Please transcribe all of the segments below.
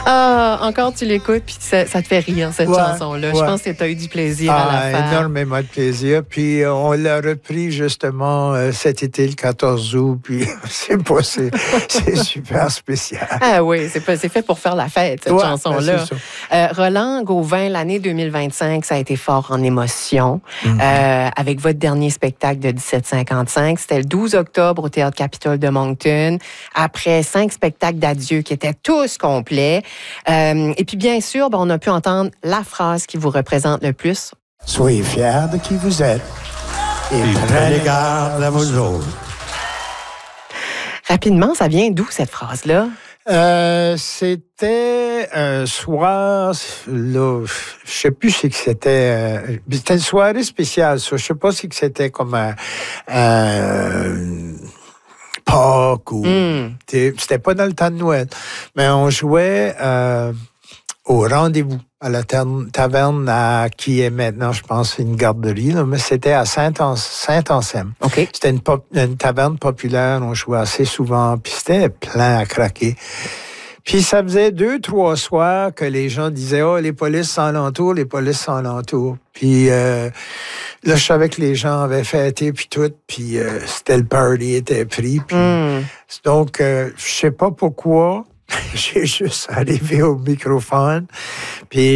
Ah, encore tu l'écoutes, puis ça te fait rire, cette chanson-là. Je pense que tu as eu du plaisir à la faire. Énormément de plaisir. Puis on l'a repris justement cet été, le 14 août, puis c'est super spécial. Ah oui, c'est fait pour faire la fête, cette chanson-là. Roland Gauvin, l'année 2025, ça a été fort en émotion. Avec votre dernier spectacle de 1755, c'était le 12 octobre au Théâtre Capitole de Moncton, après 5 spectacles d'adieu qui étaient tous complets. Et puis, bien sûr, on a pu entendre la phrase qui vous représente le plus. Soyez fiers de qui vous êtes et prenez garde à vos autres. Rapidement, ça vient d'où, cette phrase-là? C'était un soir, là, je sais plus si c'était une soirée spéciale, ça. Je sais pas si c'était comme un Pâques ou c'était pas dans le temps de Noël, mais on jouait au rendez-vous à la taverne qui est maintenant, je pense, une garderie, là, mais c'était à Saint-Anselme. Okay. C'était une taverne populaire, on jouait assez souvent, puis c'était plein à craquer. Puis ça faisait 2-3 soirs que les gens disaient « Oh, les polices sont alentour, les polices sont alentour. » Puis là, je savais que les gens avaient fêté, puis tout, puis c'était le party était pris. Puis, donc, je sais pas pourquoi, j'ai juste arrivé au microphone, puis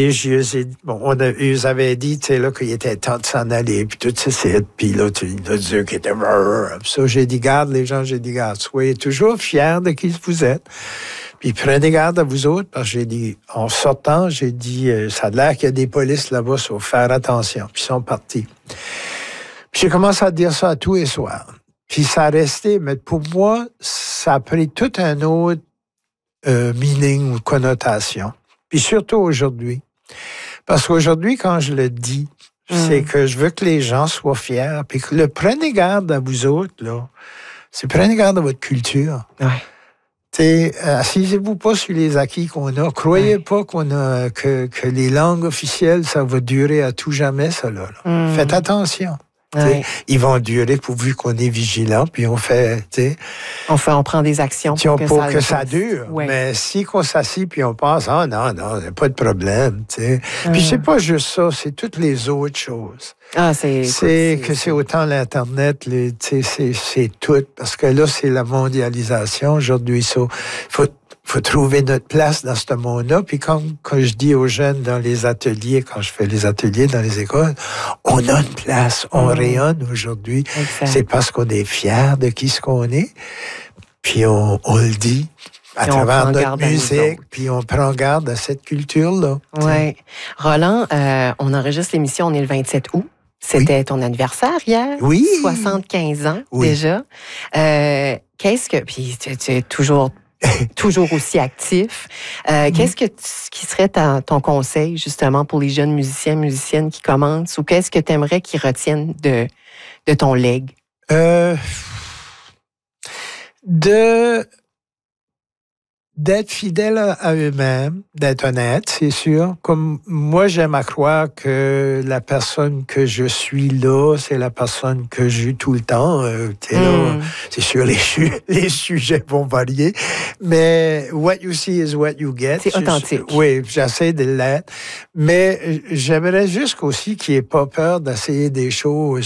ils avaient dit, tu sais, là, qu'il était temps de s'en aller, puis tout ça, puis là, tu as dit qu'il était... Ça, j'ai dit, garde, les gens, soyez toujours fiers de qui vous êtes. Puis prenez garde à vous autres, parce que j'ai dit, en sortant, ça a l'air qu'il y a des polices là-bas, il faut faire attention. Puis ils sont partis. Puis j'ai commencé à dire ça à tous les soirs. Puis ça a resté, mais pour moi, ça a pris tout un autre meaning ou connotation. Puis surtout aujourd'hui. Parce qu'aujourd'hui, quand je le dis, c'est que je veux que les gens soient fiers, puis que prenez garde à vous autres, là. C'est prenez garde à votre culture. Ouais. Assisez-vous pas sur les acquis qu'on a. Croyez pas que les langues officielles, ça va durer à tout jamais, ça, là. Faites attention. Ouais. Ils vont durer pourvu qu'on est vigilant, puis on prend des actions pour que ça dure. Ouais. Mais si qu'on s'assit puis on pense, non, il n'y a pas de problème. Puis c'est pas juste ça, c'est toutes les autres choses. C'est autant l'Internet, c'est tout. Parce que là, c'est la mondialisation aujourd'hui. Faut trouver notre place dans ce monde-là. Puis quand je dis aux jeunes dans les ateliers, quand je fais les ateliers dans les écoles, on a une place, on rayonne aujourd'hui. Exact. C'est parce qu'on est fiers de qui ce qu'on est. Puis on le dit à travers notre musique, puis on prend garde à cette culture-là. Oui. Roland, on enregistre l'émission, on est le 27 août. C'était ton anniversaire hier. Oui. 75 ans déjà. Puis tu es toujours aussi actif. Qu'est-ce qui serait ton conseil, justement, pour les jeunes musiciens, musiciennes qui commencent, ou qu'est-ce que tu aimerais qu'ils retiennent de ton legs? D'être fidèle à eux-mêmes, d'être honnête, c'est sûr. Comme moi, j'aime à croire que la personne que je suis là, c'est la personne que j'ai tout le temps. Là, c'est sûr, les sujets vont varier, mais what you see is what you get. C'est authentique. Oui, j'essaie de l'être, mais j'aimerais juste aussi qu'il n'y ait pas peur d'essayer des choses